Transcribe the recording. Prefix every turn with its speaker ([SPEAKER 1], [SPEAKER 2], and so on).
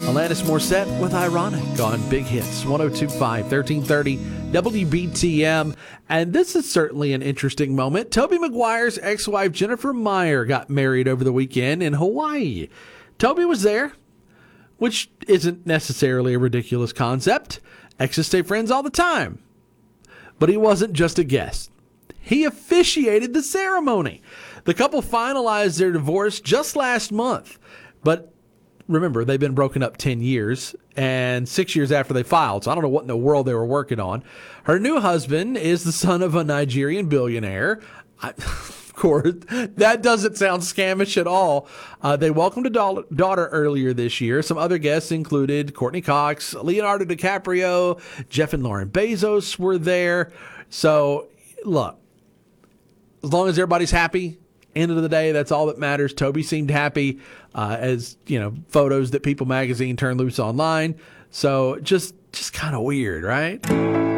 [SPEAKER 1] Alanis Morissette with Ironic on Big Hits 102.5, 1330 WBTM. And this is certainly an interesting moment. Tobey Maguire's ex-wife Jennifer Meyer got married over the weekend in Hawaii. Tobey was there, which isn't necessarily a ridiculous concept. Exes stay friends all the time. But he wasn't just a guest. He officiated the ceremony. The couple finalized their divorce just last month. But remember, they've been broken up 10 years and 6 years after they filed. So I don't know what in the world they were working on. Her new husband is the son of a Nigerian billionaire. Of course, that doesn't sound scamish at all. They welcomed a daughter earlier this year. Some other guests included Courtney Cox, Leonardo DiCaprio, Jeff and Lauren Bezos were there. So, look, as long as everybody's happy, end of the day, that's all that matters. Tobey seemed happy, as you know, photos that People Magazine turned loose online. So just kind of weird, right?